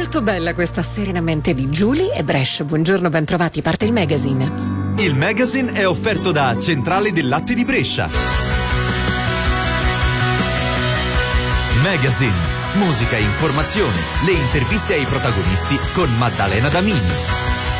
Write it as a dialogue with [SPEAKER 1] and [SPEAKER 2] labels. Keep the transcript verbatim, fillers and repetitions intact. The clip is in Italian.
[SPEAKER 1] Molto bella questa Serenamente di Julie e Brescia. Buongiorno, ben trovati, parte il magazine.
[SPEAKER 2] Il magazine è offerto da Centrale del Latte di Brescia. Magazine, musica e informazione, le interviste ai protagonisti con Maddalena Damini.